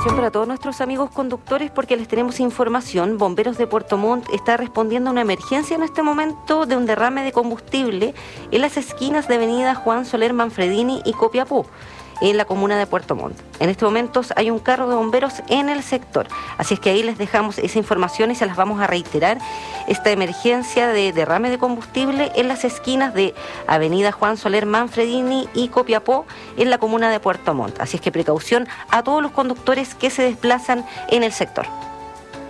Atención para todos nuestros amigos conductores porque les tenemos información. Bomberos de Puerto Montt está respondiendo a una emergencia en este momento de un derrame de combustible en las esquinas de avenida Juan Soler Manfredini y Copiapó, en la comuna de Puerto Montt. En estos momentos hay un carro de bomberos en el sector, así es que ahí les dejamos esa información y se las vamos a reiterar. Esta emergencia de derrame de combustible en las esquinas de avenida Juan Soler Manfredini y Copiapó en la comuna de Puerto Montt, así es que precaución a todos los conductores que se desplazan en el sector.